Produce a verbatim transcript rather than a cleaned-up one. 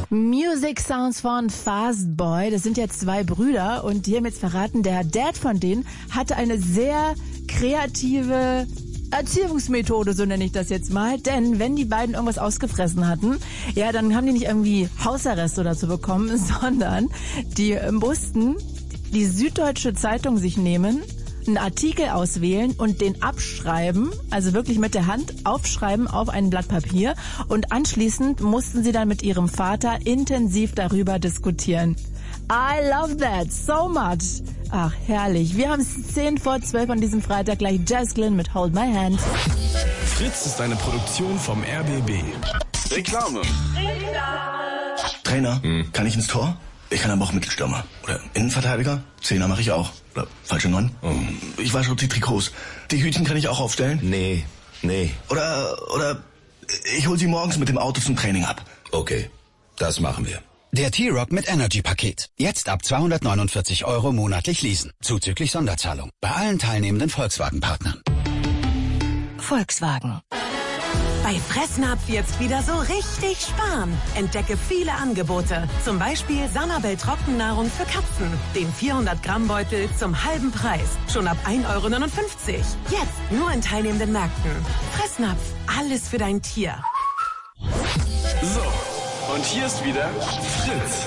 Music Sounds von Fastboy. Das sind ja zwei Brüder und die haben jetzt verraten, der Dad von denen hatte eine sehr kreative Erziehungsmethode, so nenne ich das jetzt mal. Denn wenn die beiden irgendwas ausgefressen hatten, ja, dann haben die nicht irgendwie Hausarrest oder so bekommen, sondern die mussten die Süddeutsche Zeitung sich nehmen, einen Artikel auswählen und den abschreiben, also wirklich mit der Hand aufschreiben auf ein Blatt Papier und anschließend mussten sie dann mit ihrem Vater intensiv darüber diskutieren. I love that so much. Ach, herrlich. Wir haben es zehn vor zwölf an diesem Freitag, gleich Jazz Glynn mit Hold My Hand. Fritz ist eine Produktion vom R B B. Reklame. Trainer, hm. kann ich ins Tor? Ich kann aber auch Mittelstürmer. Oder Innenverteidiger? Zehner mache ich auch. Oder falsche Neun? Oh. Ich wasche die Trikots. Die Hütchen kann ich auch aufstellen? Nee, nee. Oder, oder ich hol sie morgens mit dem Auto zum Training ab. Okay, das machen wir. Der T-Rock mit Energy-Paket. Jetzt ab zweihundertneunundvierzig Euro monatlich leasen. Zuzüglich Sonderzahlung. Bei allen teilnehmenden Volkswagen-Partnern. Volkswagen. Bei Fressnapf jetzt wieder so richtig sparen. Entdecke viele Angebote. Zum Beispiel Sanabel Trockennahrung für Katzen. Den vierhundert Gramm Beutel zum halben Preis. Schon ab ein Euro neunundfünfzig. Jetzt nur in teilnehmenden Märkten. Fressnapf. Alles für dein Tier. So, und hier ist wieder Fritz.